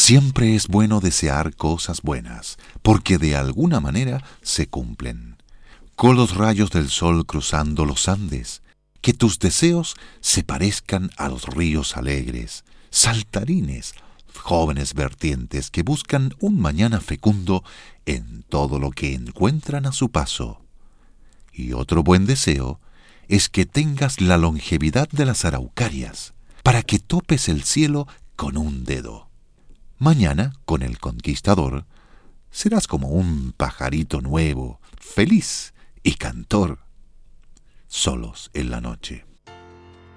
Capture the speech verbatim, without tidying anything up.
Siempre es bueno desear cosas buenas, porque de alguna manera se cumplen. Con los rayos del sol cruzando los Andes, que tus deseos se parezcan a los ríos alegres, saltarines, jóvenes vertientes que buscan un mañana fecundo en todo lo que encuentran a su paso. Y otro buen deseo es que tengas la longevidad de las araucarias, para que topes el cielo con un dedo. Mañana, con el conquistador, serás como un pajarito nuevo, feliz y cantor, solos en la noche.